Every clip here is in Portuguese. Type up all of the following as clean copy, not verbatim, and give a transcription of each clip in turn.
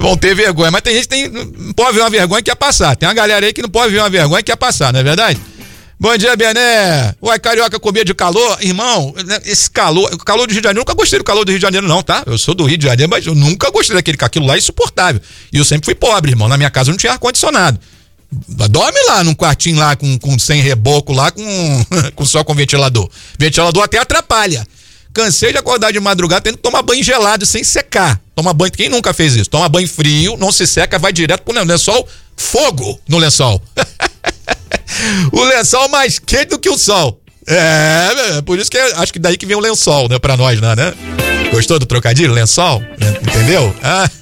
vão ter vergonha, mas tem gente que não pode ver uma vergonha que quer passar. Tem uma galera aí que não pode ver uma vergonha que quer passar, não é verdade? Bom dia, Bené. Uai, carioca com medo de calor. Irmão, esse calor, o calor do Rio de Janeiro, eu nunca gostei do calor do Rio de Janeiro não, tá? Eu sou do Rio de Janeiro, mas eu nunca gostei aquilo lá é insuportável. E eu sempre fui pobre, irmão. Na minha casa não tinha ar-condicionado. Dorme lá num quartinho lá com sem reboco lá, só com ventilador. Ventilador até atrapalha. Cansei de acordar de madrugada tendo que tomar banho gelado sem secar. Toma banho, quem nunca fez isso? Toma banho frio, não se seca, vai direto pro lençol, fogo no lençol. O lençol mais quente do que o sol. Por isso que acho que daí que vem o lençol, né, pra nós, né? Gostou do trocadilho? Lençol? Entendeu?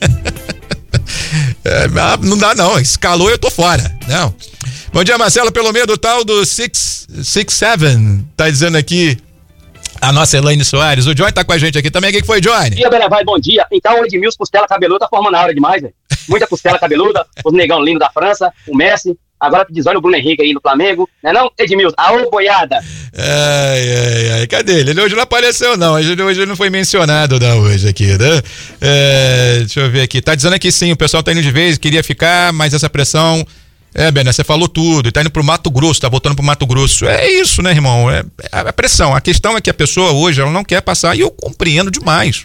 Não dá não, esse calor eu tô fora, não. Bom dia, Marcelo, pelo meio do tal do 667, tá dizendo aqui a nossa Elaine Soares. O Johnny tá com a gente aqui também. O que foi, Johnny? Bom dia, Benevai, bom dia. Então o Edmilson, costela cabeluda, tá formando a hora demais, velho. Muita costela cabeluda, os negão lindo da França, o Messi, agora que olha o Bruno Henrique aí no Flamengo, não é não, Edmilson? Aô, boiada! Ai, cadê ele? Ele hoje não apareceu não, hoje ele não foi mencionado não, hoje aqui, né? Deixa eu ver aqui, tá dizendo aqui sim, o pessoal tá indo de vez, queria ficar, mas essa pressão... Bené, você falou tudo, tá indo pro Mato Grosso, tá voltando pro Mato Grosso. É isso, né, irmão? É a pressão. A questão é que a pessoa hoje, ela não quer passar, e eu compreendo demais.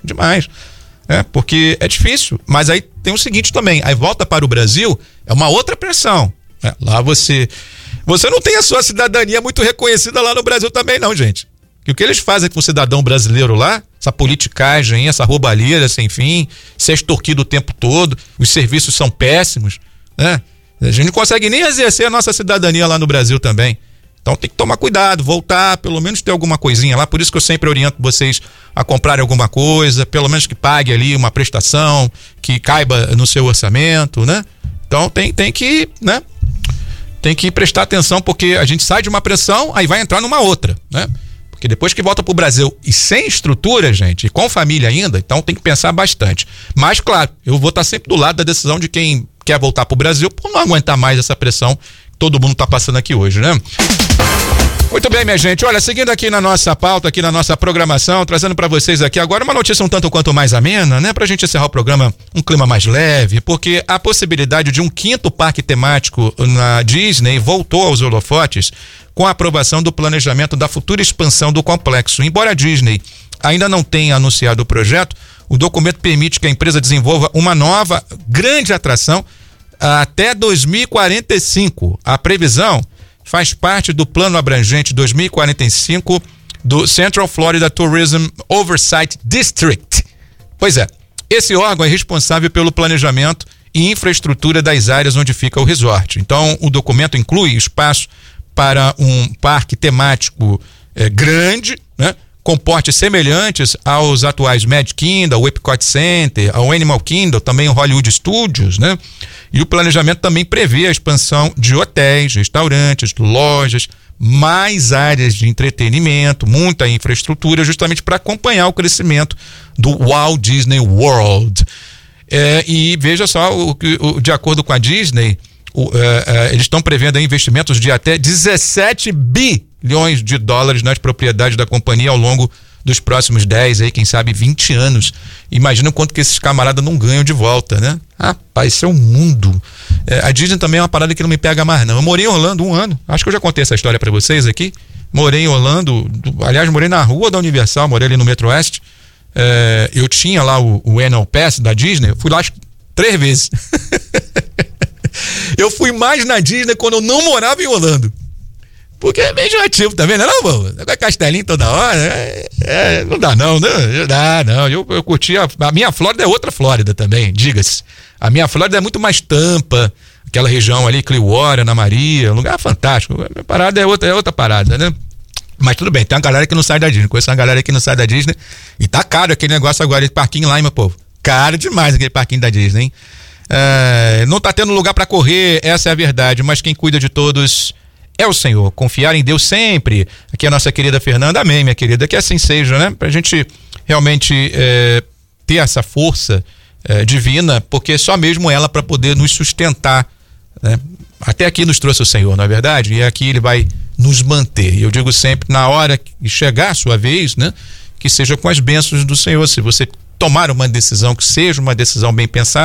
Porque é difícil. Mas aí tem o seguinte também, aí volta para o Brasil, é uma outra pressão. Lá você não tem a sua cidadania muito reconhecida lá no Brasil também não, gente. Que o que eles fazem com o cidadão brasileiro lá, essa politicagem, essa roubalheira sem fim, ser extorquido o tempo todo, os serviços são péssimos, né? A gente não consegue nem exercer a nossa cidadania lá no Brasil também. Então tem que tomar cuidado, voltar, pelo menos ter alguma coisinha lá. Por isso que eu sempre oriento vocês a comprarem alguma coisa, pelo menos que pague ali uma prestação, que caiba no seu orçamento, né? Então tem que, né? Tem que prestar atenção, porque a gente sai de uma pressão, aí vai entrar numa outra, né? Porque depois que volta pro Brasil e sem estrutura, gente, e com família ainda, então tem que pensar bastante. Mas, claro, eu vou estar sempre do lado da decisão de quem quer voltar pro Brasil por não aguentar mais essa pressão que todo mundo tá passando aqui hoje, né? Muito bem, minha gente. Olha, seguindo aqui na nossa pauta, aqui na nossa programação, trazendo para vocês aqui agora uma notícia um tanto quanto mais amena, né? Pra gente encerrar o programa um clima mais leve, porque a possibilidade de um 5º parque temático na Disney voltou aos holofotes com a aprovação do planejamento da futura expansão do complexo. Embora a Disney ainda não tenha anunciado o projeto, o documento permite que a empresa desenvolva uma nova grande atração até 2045. A previsão faz parte do plano abrangente 2045 do Central Florida Tourism Oversight District. Pois é, esse órgão é responsável pelo planejamento e infraestrutura das áreas onde fica o resort. Então, o documento inclui espaço para um parque temático grande, né? Com portes semelhantes aos atuais Magic Kingdom, o Epcot Center, ao Animal Kingdom, também o Hollywood Studios, né? E o planejamento também prevê a expansão de hotéis, restaurantes, lojas, mais áreas de entretenimento, muita infraestrutura, justamente para acompanhar o crescimento do Walt Disney World. E veja só, de acordo com a Disney, eles estão prevendo investimentos de até 17 bilhões de dólares nas propriedades da companhia ao longo dos próximos 10, aí, quem sabe 20 anos. Imagina quanto que esses camaradas não ganham de volta, né? Rapaz, isso é um mundo. A Disney também é uma parada que não me pega mais, não. Eu morei em Orlando 1 ano, acho que eu já contei essa história pra vocês aqui. Morei em Orlando, aliás, morei na rua da Universal, morei ali no Metro Oeste. Eu tinha lá o Annual Pass da Disney, eu fui lá acho que 3 vezes. Eu fui mais na Disney quando eu não morava em Orlando. Porque é bem enjoativo, tá vendo? Não, pô, é castelinho toda hora, não dá não, né? Não dá, não. Eu curti, a minha Flórida é outra Flórida também, diga-se. A minha Flórida é muito mais Tampa, aquela região ali, Clearwater, Ana Maria, um lugar fantástico. A minha parada é outra parada, né? Mas tudo bem, tem uma galera que não sai da Disney, conheço uma galera que não sai da Disney, e tá caro aquele negócio agora, esse parquinho lá, hein, meu povo? Caro demais aquele parquinho da Disney, hein? Não tá tendo lugar pra correr, essa é a verdade, mas quem cuida de todos é o Senhor. Confiar em Deus sempre. Aqui é a nossa querida Fernanda, amém, minha querida, que assim seja, né? Pra gente realmente ter essa força divina, porque só mesmo ela para poder nos sustentar, né? Até aqui nos trouxe o Senhor, não é verdade? E aqui ele vai nos manter. E eu digo sempre, na hora que chegar a sua vez, né? Que seja com as bênçãos do Senhor. Se você tomar uma decisão, que seja uma decisão bem pensada,